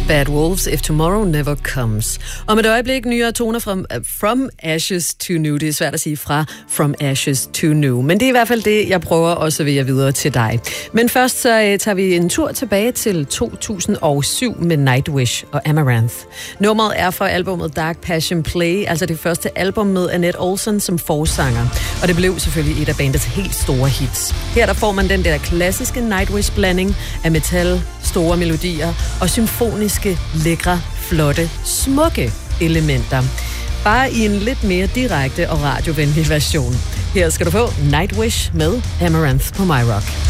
Bad Wolves, If Tomorrow Never Comes. Om et øjeblik nyere toner From Ashes to New. Det er svært at sige fra From Ashes to New. Men det er i hvert fald det, jeg prøver at servere videre til dig. Men først så tager vi en tur tilbage til 2007 med Nightwish og Amaranth. Nummeret er fra albumet Dark Passion Play, altså det første album med Annette Olsen som forsanger. Og det blev selvfølgelig et af bandets helt store hits. Her der får man den der klassiske Nightwish-blanding af metal, store melodier og symfoniske, lækre, flotte, smukke elementer. Bare i en lidt mere direkte og radiovenlig version. Her skal du få Nightwish med Amaranth på My Rock.